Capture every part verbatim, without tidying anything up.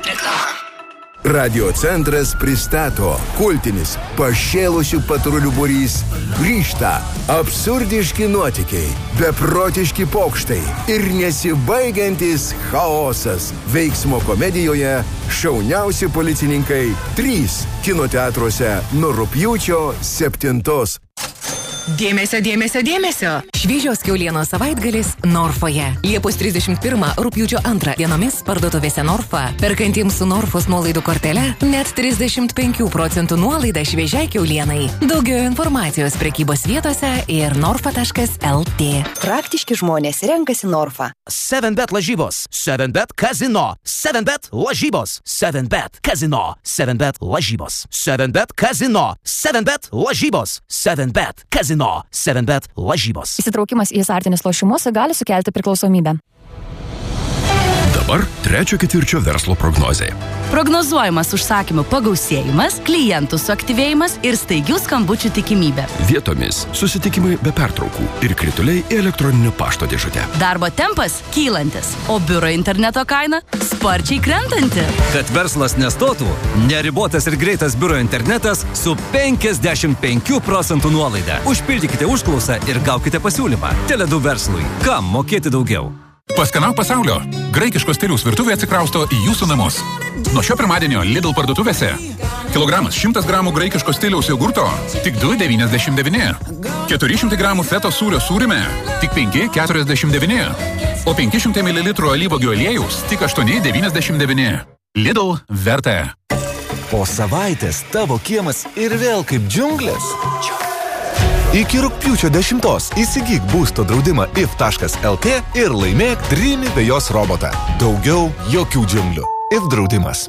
Reklama. Radio centras pristato kultinis pašėlusių patrulių būrys grįžta absurdiški nuotykiai, beprotiški pokštai ir nesibaigiantis chaosas. Veiksmo komedijoje Šauniausi policininkai trys kino teatruose nuo rugpjūčio septintos. Dėmesio, dėmesio, dėmesio! Šviežios kiaulienos savaitgalis Norfoje. Liepos trisdešimt pirmą rugpjūčio antrą dienomis parduotuvėse Norfa. Perkantiems su Norfos nuolaidų kortele net trisdešimt penkių procentų nuolaida šviežiai kiaulienai. Daugiau informacijos prekybos vietose ir norfa taškas el tė. Praktiški žmonės renkasi Norfa. seven bet lažybos, seven bet kazino, seven bet lažybos, seven bet kazino, seven bet lažybos, seven bet kazino, seven bet lažybos, seven bet kazino. No, seven bet lažybos. Įsitraukimas į azartinius lošimus gali sukelti priklausomybę. Dabar trečio ketvirčio verslo prognozė. Prognozuojamas užsakymų pagausėjimas, klientų suaktyvėjimas ir staigių skambučių tikimybė. Vietomis susitikimai be pertraukų ir krituliai į elektroninio pašto dėžutę. Darbo tempas kylantis, o biuro interneto kaina sparčiai krentanti. Kad verslas nestotų, neribotas ir greitas biuro internetas su penkiasdešimt penkių procentų nuolaida. Užpildykite užklausą ir gaukite pasiūlymą. Tele du verslui. Kam mokėti daugiau? Paskanauk pasaulio. Graikiško stiliaus virtuvė atsikrausto į jūsų namus. Nuo šio pirmadienio Lidl parduotuvėse kilogramas šimtas gramų graikiško stiliaus jogurto tik du devyniasdešimt devyni. keturi šimtai gramų feto sūrio sūrime tik penki keturiasdešimt devyni. O penki šimtai mililitrų alyvuogių aliejaus tik aštuoni devyniasdešimt devyni. Lidl verta. Po savaitės tavo kiemas ir vėl kaip džiunglės. Iki rugpjūčio dešimtos įsigyk būsto draudimą if taškas el tė ir laimėk Dreamy vejos robotą. Daugiau jokių džiunglių. If draudimas.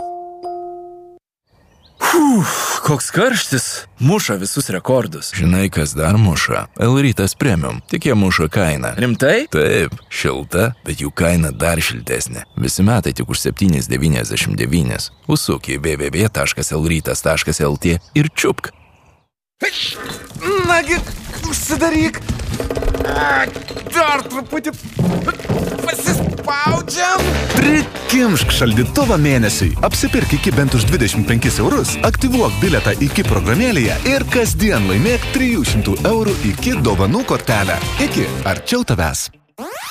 Uf, koks karštis. Muša visus rekordus. Žinai, kas dar muša? L-Rytas Premium. Tik jie muša kainą. Rimtai? Taip, šilta, bet jų kaina dar šiltesnė. Visi metai tik už septyni devyniasdešimt devyni. Užsuk į w w w taškas el rytas taškas el tė ir čiupk. Nagi, užsidaryk. Dar truputį pasispaudžiam. Prikimšk šaldytuvą mėnesiui. Apsipirk iki bent už dvidešimt penkis eurus, aktyvuok bilietą iki programėlėje ir kasdien laimėk trijų šimtų eurų iki dovanų kortelę. Iki arčiau tavęs.